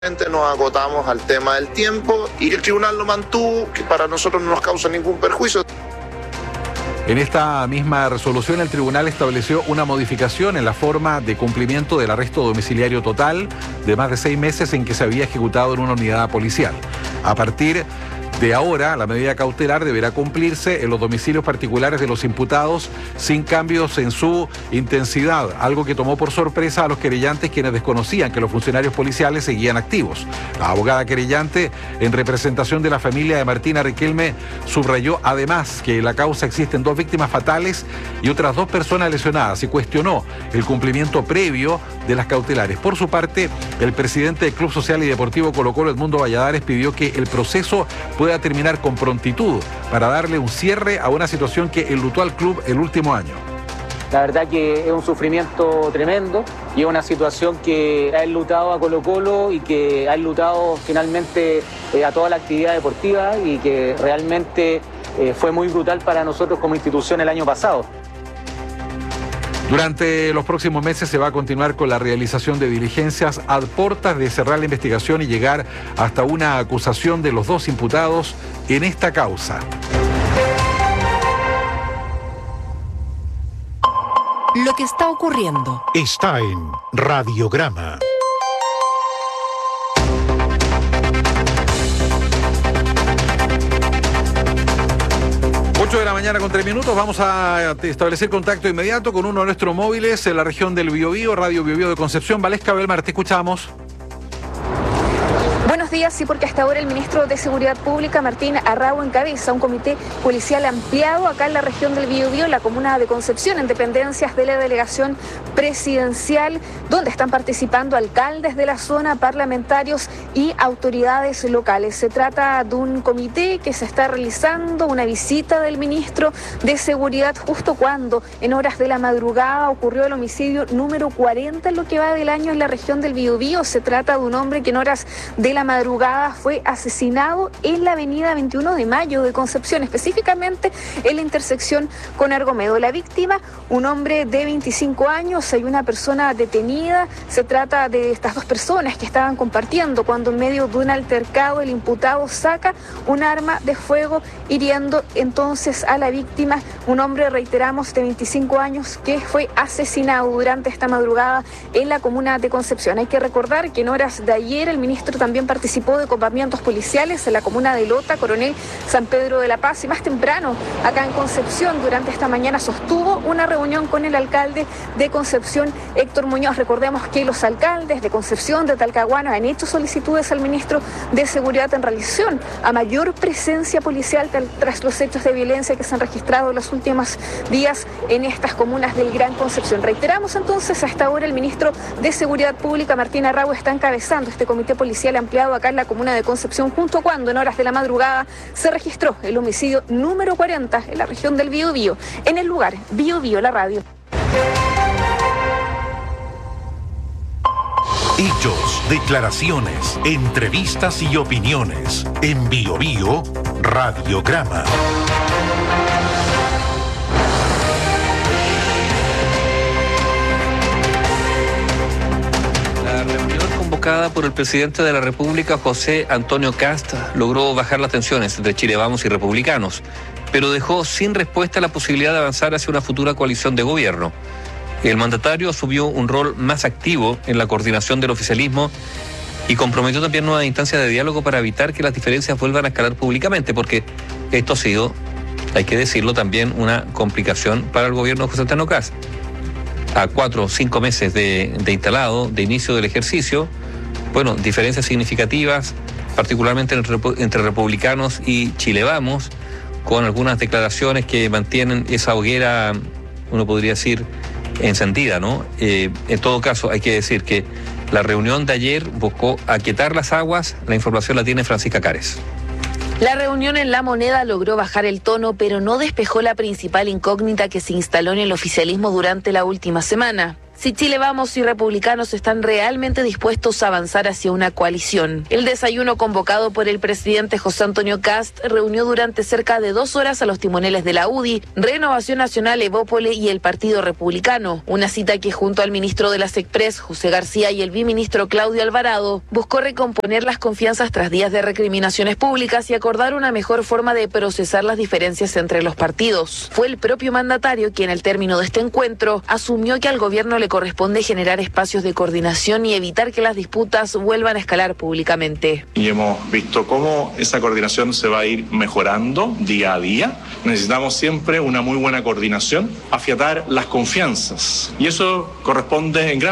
Nos agotamos al tema del tiempo y el tribunal lo mantuvo, que para nosotros no nos causa ningún perjuicio. En esta misma resolución, el tribunal estableció una modificación en la forma de cumplimiento del arresto domiciliario total de más de 6 meses en que se había ejecutado en una unidad policial. A partir de ahora, la medida cautelar deberá cumplirse en los domicilios particulares de los imputados sin cambios en su intensidad, algo que tomó por sorpresa a los querellantes, quienes desconocían que los funcionarios policiales seguían activos. La abogada querellante, en representación de la familia de Martina Riquelme, subrayó además que en la causa existen 2 víctimas fatales y otras 2 personas lesionadas y cuestionó el cumplimiento previo de las cautelares. Por su parte, el presidente del Club Social y Deportivo Colo-Colo, Edmundo Valladares, pidió que el proceso pueda terminar con prontitud para darle un cierre a una situación que enlutó al club el último año. La verdad que es un sufrimiento tremendo y es una situación que ha enlutado a Colo-Colo y que ha enlutado finalmente a toda la actividad deportiva y que realmente fue muy brutal para nosotros como institución el año pasado. Durante los próximos meses se va a continuar con la realización de diligencias a puertas de cerrar la investigación y llegar hasta una acusación de los 2 imputados en esta causa. Lo que está ocurriendo está en Radiograma. De la mañana con 3 minutos, vamos a establecer contacto inmediato con uno de nuestros móviles en la región del Biobío, Radio Biobío de Concepción. Valesca Belmar, te escuchamos. Buenos días, sí, porque hasta ahora el ministro de Seguridad Pública, Martín Arrau, encabeza un comité policial ampliado acá en la región del Biobío, en la comuna de Concepción, en dependencias de la delegación presidencial, donde están participando alcaldes de la zona, parlamentarios y autoridades locales. Se trata de un comité que se está realizando una visita del ministro de Seguridad justo cuando, en horas de la madrugada, ocurrió el homicidio número 40 en lo que va del año en la región del Biobío. Se trata de un hombre que en horas de la madrugada fue asesinado en la avenida 21 de Mayo de Concepción, específicamente en la intersección con Argomedo. La víctima, un hombre de 25 años, hay una persona detenida. Se trata de estas 2 personas que estaban compartiendo cuando en medio de un altercado el imputado saca un arma de fuego, hiriendo entonces a la víctima, un hombre, reiteramos, de 25 años que fue asesinado durante esta madrugada en la comuna de Concepción. Hay que recordar que en horas de ayer el ministro también participó de copamientos policiales en la comuna de Lota, Coronel, San Pedro de la Paz, y más temprano acá en Concepción durante esta mañana sostuvo una reunión con el alcalde de Concepción, Héctor Muñoz. Recordemos que los alcaldes de Concepción, de Talcahuano, han hecho solicitudes al ministro de Seguridad en relación a mayor presencia policial tras los hechos de violencia que se han registrado en los últimos días en estas comunas del Gran Concepción. Reiteramos entonces, hasta ahora el ministro de Seguridad Pública, Martín Arrau, está encabezando este comité policial ampliado acá en la comuna de Concepción, junto cuando en horas de la madrugada se registró el homicidio número 40 en la región del Biobío. En el lugar, Biobío, la radio. Hechos, declaraciones, entrevistas y opiniones. En Biobío, Radiograma. Convocada por el presidente de la República, José Antonio Kast, logró bajar las tensiones entre Chile Vamos y republicanos, pero dejó sin respuesta la posibilidad de avanzar hacia una futura coalición de gobierno. El mandatario asumió un rol más activo en la coordinación del oficialismo y comprometió también nuevas instancias de diálogo para evitar que las diferencias vuelvan a escalar públicamente, porque esto ha sido, hay que decirlo, también una complicación para el gobierno de José Antonio Kast. A 4 o 5 meses de instalado, de inicio del ejercicio, bueno, diferencias significativas, particularmente entre republicanos y Chile Vamos, con algunas declaraciones que mantienen esa hoguera, uno podría decir, encendida, ¿no? En todo caso, hay que decir que la reunión de ayer buscó aquietar las aguas. La información la tiene Francisca Cares. La reunión en La Moneda logró bajar el tono, pero no despejó la principal incógnita que se instaló en el oficialismo durante la última semana. si Chile Vamos y Republicanos están realmente dispuestos a avanzar hacia una coalición. El desayuno convocado por el presidente José Antonio Kast reunió durante cerca de 2 horas a los timoneles de la UDI, Renovación Nacional, Evópoli y el Partido Republicano. Una cita que junto al ministro de la SECPRES, José García, y el viceministro Claudio Alvarado buscó recomponer las confianzas tras días de recriminaciones públicas y acordar una mejor forma de procesar las diferencias entre los partidos. Fue el propio mandatario quien al término de este encuentro asumió que al gobierno le corresponde generar espacios de coordinación y evitar que las disputas vuelvan a escalar públicamente. Y hemos visto cómo esa coordinación se va a ir mejorando día a día. Necesitamos siempre una muy buena coordinación, afiatar las confianzas. Y eso corresponde en gran